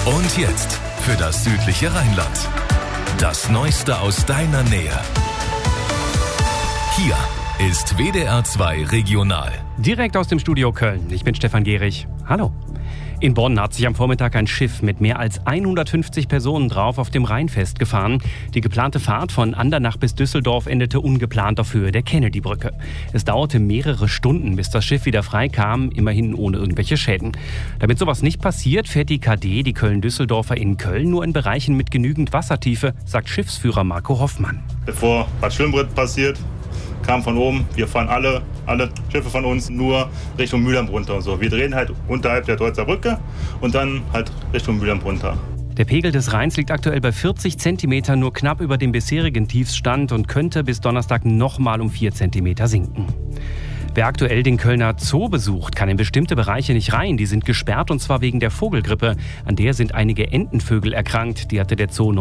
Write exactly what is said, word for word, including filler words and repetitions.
Und jetzt für das südliche Rheinland. Das Neueste aus deiner Nähe. Hier ist W D R zwei Regional. Direkt aus dem Studio Köln. Ich bin Stefan Gehrig. Hallo. In Bonn hat sich am Vormittag ein Schiff mit mehr als hundertfünfzig Personen drauf auf dem Rhein festgefahren. Die geplante Fahrt von Andernach bis Düsseldorf endete ungeplant auf Höhe der Kennedy-Brücke. Es dauerte mehrere Stunden, bis das Schiff wieder frei kam, immerhin ohne irgendwelche Schäden. Damit sowas nicht passiert, fährt die K D, die Köln-Düsseldorfer, in Köln nur in Bereichen mit genügend Wassertiefe, sagt Schiffsführer Marco Hoffmann. Bevor Bad Schwimmbrett passiert, kam von oben, wir fahren alle, alle Schiffe von uns nur Richtung Mülheim runter. Und so. Wir drehen halt unterhalb der Deutzer Brücke und dann halt Richtung Mülheim runter. Der Pegel des Rheins liegt aktuell bei vierzig Zentimeter, nur knapp über dem bisherigen Tiefstand und könnte bis Donnerstag nochmal um vier Zentimeter sinken. Wer aktuell den Kölner Zoo besucht, kann in bestimmte Bereiche nicht rein. Die sind gesperrt und zwar wegen der Vogelgrippe. An der sind einige Entenvögel erkrankt. Die hatte der Zoo